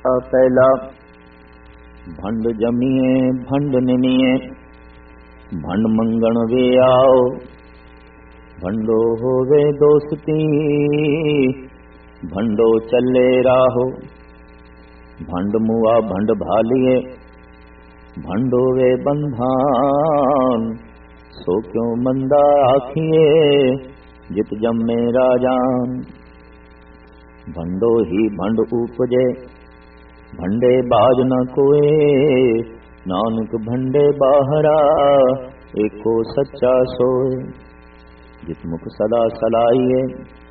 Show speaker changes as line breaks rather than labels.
पहला भंड जमिए भंड निमिए भंड मंगण वे आओ भंडो होवे दोस्ती भंडो चले राहो भंड मुआ भंड भालिए भंडो वे बंधान सो क्यों मंदा आखिए जित जम्मे राजान भंडो ही भंड उपजे भंडे बाज न कोए नानक भंडे बाहरा एको सच्चा सोए जित मुख सदा सलाइए